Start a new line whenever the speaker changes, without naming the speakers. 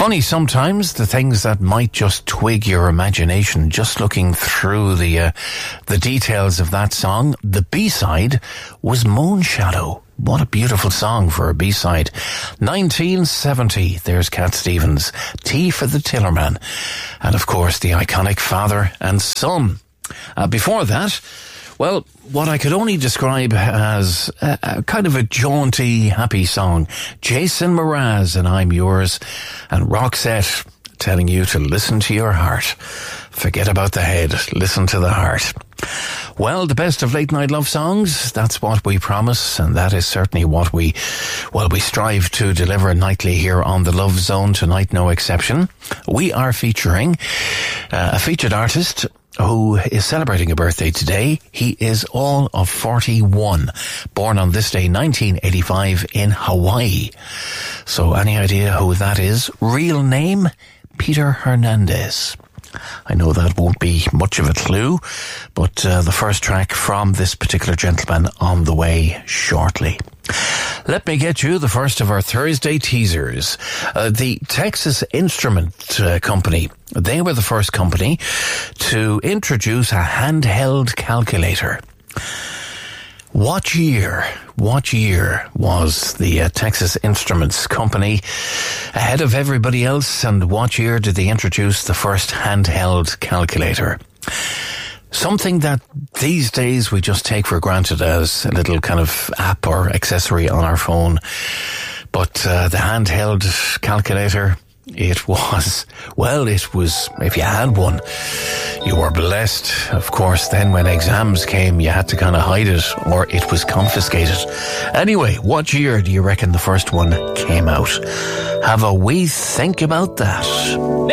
Funny sometimes, the things that might just twig your imagination, just looking through the details of that song. The B-side was Moonshadow. What a beautiful song for a B-side. 1970, there's Cat Stevens, Tea for the Tillerman. And of course, the iconic Father and Son. Before that, well, what I could only describe as a kind of a jaunty, happy song. Jason Mraz and I'm Yours, and Roxette telling you to listen to your heart. Forget about the head, listen to the heart. Well, the best of late night love songs, that's what we promise, and that is certainly what we strive to deliver nightly here on the Love Zone. Tonight, no exception. We are featuring a featured artist who is celebrating a birthday today. He is all of 41, born on this day, 1985, in Hawaii. So any idea who that is? Real name, Peter Hernandez. I know that won't be much of a clue, but the first track from this particular gentleman on the way shortly. Let me get you the first of our Thursday teasers. The Texas Instrument Company, they were the first company to introduce a handheld calculator. What year was the Texas Instruments Company ahead of everybody else, and what year did they introduce the first handheld calculator? Something that these days we just take for granted as a little kind of app or accessory on our phone. But the handheld calculator, it was, if you had one, you were blessed. Of course, then when exams came, you had to kind of hide it, or it was confiscated. Anyway, what year do you reckon the first one came out? Have a wee think about that.